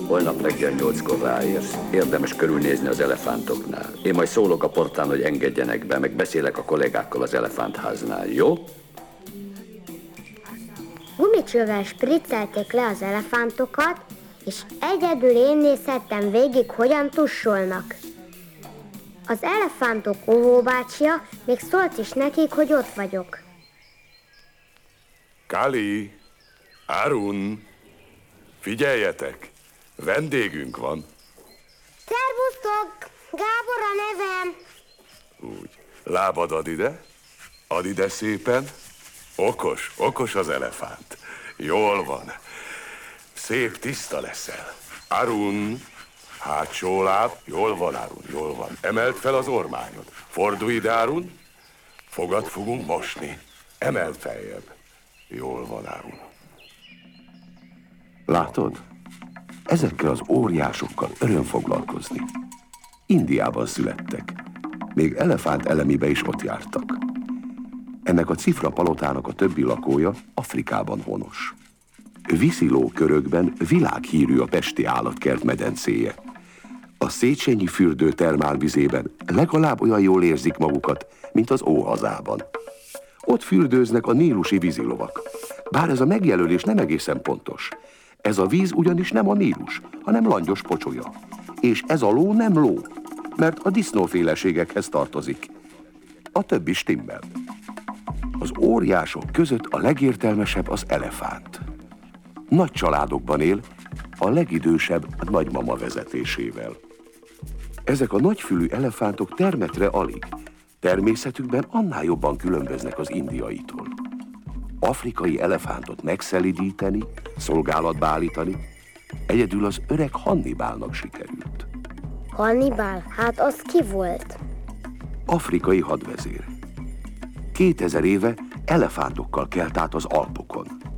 Holnap reggel 8-kor ráérsz. Érdemes körülnézni az elefántoknál. Én majd szólok a portán, hogy engedjenek be, meg beszélek a kollégákkal az elefántháznál, jó? Gumicsővel spriccelték le az elefántokat, és egyedül én nézhettem végig, hogyan tussolnak. Az elefántok óvóbácsia még szólt is nekik, hogy ott vagyok. Kali, Arun, figyeljetek, vendégünk van. Szervusztok, Gábor a nevem. Úgy, lábad ad ide szépen. Okos az elefánt. Jól van. Szép, tiszta leszel. Arun, hátsó láb. Jól van, Arun, jól van. Emeld fel az ormányod. Fordulj ide, Arun. Fogad fogunk mosni. Emeld feljebb. Jól van, Arun. Látod? Ezekkel az óriásokkal öröm foglalkozni. Indiában születtek. Még elefánt elemibe is ott jártak. Ennek a cifra palotának a többi lakója Afrikában honos. Visziló körökben világhírű a pesti állatkert medencéje. A Széchenyi fürdő termálvizében legalább olyan jól érzik magukat, mint az óhazában. Ott fürdőznek a nílusi vízilovak. Bár ez a megjelölés nem egészen pontos. Ez a víz ugyanis nem a Nílus, hanem langyos pocsolya. És ez a ló nem ló, mert a disznóféleségekhez tartozik. A többi stimmel. Az óriások között a legértelmesebb az elefánt. Nagy családokban él, a legidősebb nagymama vezetésével. Ezek a nagyfülű elefántok termetre alig, természetükben annál jobban különböznek az indiaitól. Afrikai elefántot megszelidíteni, szolgálatba állítani, egyedül az öreg Hannibálnak sikerült. Hannibál? Hát az ki volt? Afrikai hadvezér. 2000 éve elefántokkal kelt át az Alpokon.